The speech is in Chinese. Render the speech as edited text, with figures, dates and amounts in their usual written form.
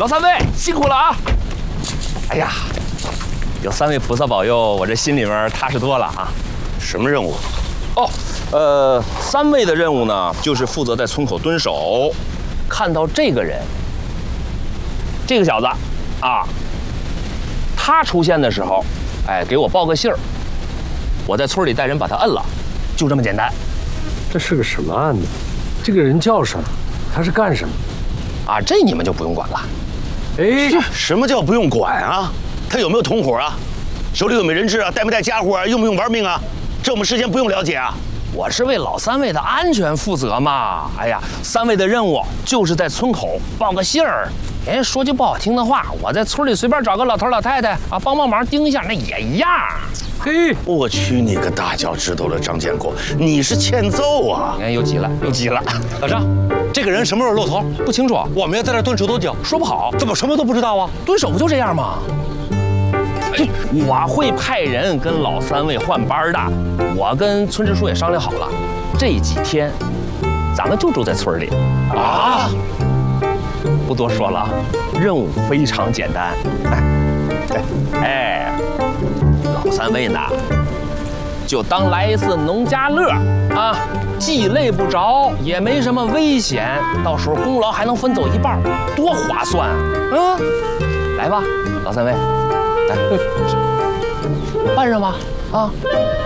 老三位辛苦了啊！哎呀，有三位菩萨保佑，我这心里面踏实多了啊。 什么任务？ 哦，三位的任务呢，就是负责在村口蹲守，看到这个人，这个小子，啊，他出现的时候，哎，给我报个信儿，我在村里带人把他摁了，就这么简单。 这是个什么案子？这个人叫什么？他是干什么？ 啊，这你们就不用管了。 哎， 什么叫不用管啊？他有没有同伙啊？手里有没有人质啊？带没带家伙啊？用不用玩命啊？这我们事先不用了解啊？ 我是为老三位的安全负责嘛。哎呀，三位的任务就是在村口报个信儿。哎，说句不好听的话，我在村里随便找个老头老太太啊，帮忙盯一下，那也一样。 嘿， 我去你个大脚趾头了，张建国，你是欠揍啊！ 你看又急了。 老张，这个人什么时候露头？ 不清楚， 我们要在这蹲守多久？ 说不好。 怎么什么都不知道啊？ 蹲守不就这样吗？我会派人跟老三位换班的。我跟村支书也商量好了，这几天咱们就住在村里啊。不多说了，任务非常简单。哎，老三位呢，就当来一次农家乐啊，既累不着，也没什么危险，到时候功劳还能分走一半，多划算啊！来吧，老三位，来，办上吧啊！